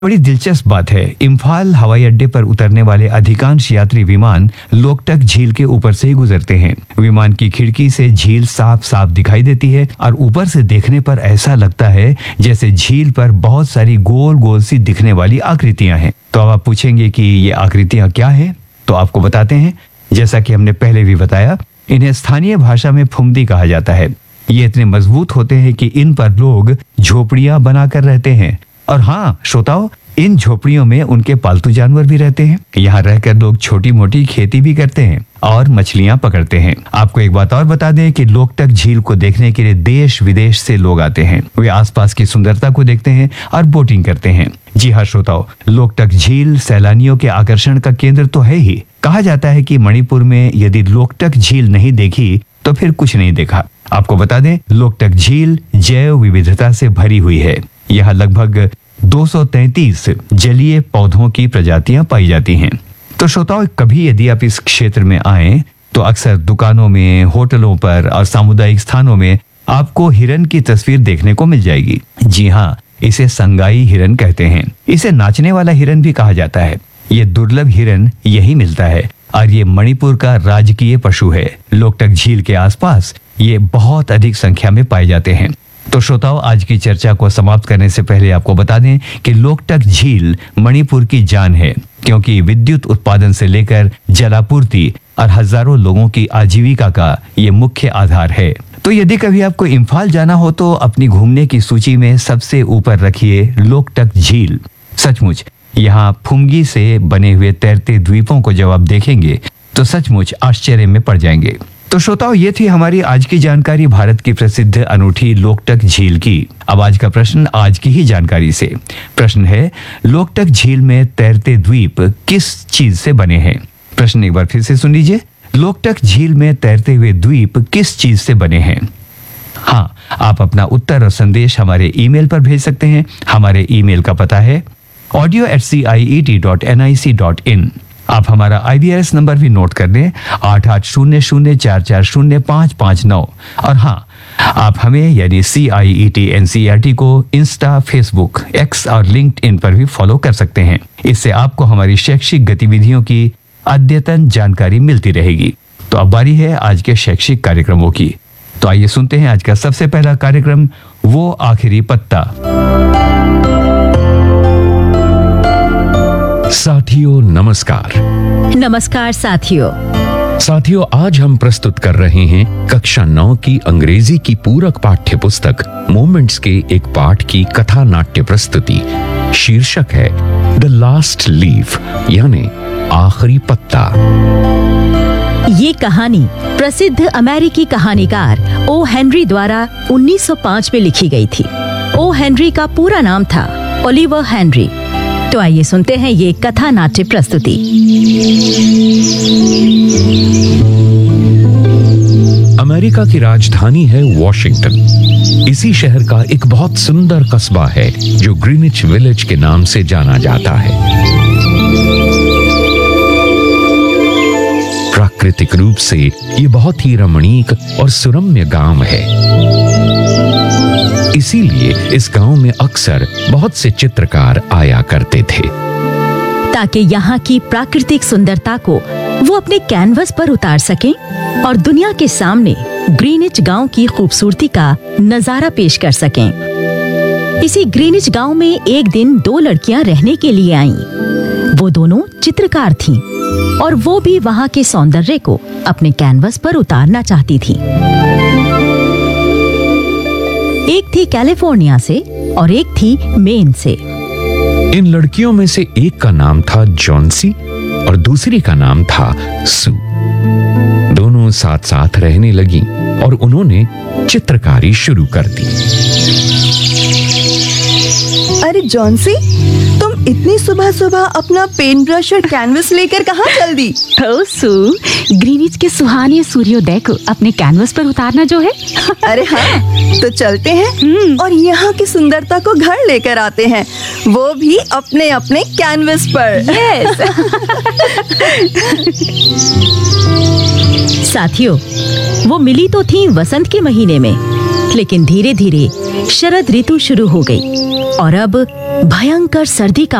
बड़ी दिलचस्प बात है, इम्फाल हवाई अड्डे पर उतरने वाले अधिकांश यात्री विमान लोकटक झील के ऊपर से ही गुजरते हैं। विमान की खिड़की से झील साफ साफ दिखाई देती है और ऊपर से देखने पर ऐसा लगता है जैसे झील पर बहुत सारी गोल गोल सी दिखने वाली आकृतियां हैं। तो अब आप पूछेंगे कि ये आकृतियां क्या है, तो आपको बताते हैं। जैसा कि हमने पहले भी बताया, इन्हें स्थानीय भाषा में फुमदी कहा जाता है। ये इतने मजबूत होते हैं कि इन पर लोग झोपड़ियां बनाकर रहते हैं। और हाँ श्रोताओ, इन झोपड़ियों में उनके पालतू जानवर भी रहते हैं। यहाँ रहकर लोग छोटी मोटी खेती भी करते हैं और मछलियां पकड़ते हैं। आपको एक बात और बता दें कि लोकटक झील को देखने के लिए देश विदेश से लोग आते हैं। वे आसपास की सुंदरता को देखते हैं और बोटिंग करते हैं। जी हाँ श्रोताओ, लोकटक झील सैलानियों के आकर्षण का केंद्र तो है ही। कहा जाता है कि मणिपुर में यदि लोकटक झील नहीं देखी तो फिर कुछ नहीं देखा। आपको बता दें, लोकटक झील जैव विविधता से भरी हुई है। यहाँ लगभग 233 जलीय पौधों की प्रजातियां पाई जाती हैं। तो श्रोताओं, कभी यदि आप इस क्षेत्र में आए तो अक्सर दुकानों में, होटलों पर और सामुदायिक स्थानों में आपको हिरन की तस्वीर देखने को मिल जाएगी। जी हाँ, इसे संगाई हिरन कहते हैं। इसे नाचने वाला हिरन भी कहा जाता है। ये दुर्लभ हिरन यही मिलता है और ये मणिपुर का राजकीय पशु है। लोकटक झील के आसपास ये बहुत अधिक संख्या में पाए जाते हैं। तो श्रोताओं, आज की चर्चा को समाप्त करने से पहले आपको बता दें कि लोकटक झील मणिपुर की जान है, क्योंकि विद्युत उत्पादन से लेकर जलापूर्ति और हजारों लोगों की आजीविका का ये मुख्य आधार है। तो यदि कभी आपको इम्फाल जाना हो तो अपनी घूमने की सूची में सबसे ऊपर रखिए लोकटक झील। सचमुच यहाँ फुमगी से बने हुए तैरते द्वीपों को जब आप देखेंगे तो सचमुच आश्चर्य में पड़ जाएंगे। तो श्रोताओ, ये थी हमारी आज की जानकारी भारत की प्रसिद्ध अनूठी लोकटक झील की। अब आज का प्रश्न आज की ही जानकारी से। प्रश्न है, लोकटक झील में तैरते द्वीप किस चीज से बने हैं? प्रश्न एक बार फिर से सुन लीजिए। लोकटक झील में तैरते हुए द्वीप किस चीज से बने हैं? हाँ, आप अपना उत्तर और संदेश हमारे ईमेल पर भेज सकते हैं। हमारे ईमेल का पता है audio@ciet.nic.in। आप हमारा IBRS नंबर भी नोट कर लें, 8800440559। और हाँ, आप हमें यानी CIET NCERT को इंस्टा, फेसबुक, X और लिंक्डइन पर भी फॉलो कर सकते हैं। इससे आपको हमारी शैक्षिक गतिविधियों की अद्यतन जानकारी मिलती रहेगी। तो अब बारी है आज के शैक्षिक कार्यक्रमों की। तो आइए सुनते हैं आज का सबसे पहला कार्यक्रम, वो आखिरी पत्ता। साथियों नमस्कार। नमस्कार साथियों, आज हम प्रस्तुत कर रहे हैं कक्षा 9 की अंग्रेजी की पूरक पाठ्य पुस्तक मोमेंट्स के एक पाठ की कथा नाट्य प्रस्तुति। शीर्षक है द लास्ट लीफ, यानी आखिरी पत्ता। ये कहानी प्रसिद्ध अमेरिकी कहानीकार ओ हेनरी द्वारा 1905 में लिखी गई थी। ओ हेनरी का पूरा नाम था ओलिवर हेनरी। तो आइए सुनते हैं ये कथा नाट्य प्रस्तुति। अमेरिका की राजधानी है वॉशिंगटन। इसी शहर का एक बहुत सुंदर कस्बा है जो ग्रीनिच विलेज के नाम से जाना जाता है। प्राकृतिक रूप से ये बहुत ही रमणीक और सुरम्य गांव है। इसीलिए इस गांव में अक्सर बहुत से चित्रकार आया करते थे, ताकि यहाँ की प्राकृतिक सुंदरता को वो अपने कैनवस पर उतार सकें और दुनिया के सामने ग्रीनिच गांव की खूबसूरती का नजारा पेश कर सकें। इसी ग्रीनिच गांव में एक दिन 2 लड़कियां रहने के लिए आईं। वो दोनों चित्रकार थीं और वो भी वहाँ के सौंदर्य को अपने कैनवस पर उतारना चाहती थीं। एक थी कैलिफोर्निया से और एक थी मेन से। इन लड़कियों में से एक का नाम था जॉन्सी और दूसरी का नाम था सू। दोनों साथ साथ रहने लगीं और उन्होंने चित्रकारी शुरू कर दी। अरे जॉन्सी, तुम इतनी सुबह सुबह अपना पेन ब्रश और कैनवस लेकर कहाँ चल दी? ओ सू, ग्रीनिच के सुहाने सूर्योदय को अपने कैनवस पर उतारना जो है। अरे हाँ, तो चलते हैं और यहाँ की सुंदरता को घर लेकर आते हैं, वो भी अपने अपने कैनवस पर। साथियों, वो मिली तो थी वसंत के महीने में, लेकिन धीरे धीरे शरद ऋतु शुरू हो गई और अब भयंकर सर्दी का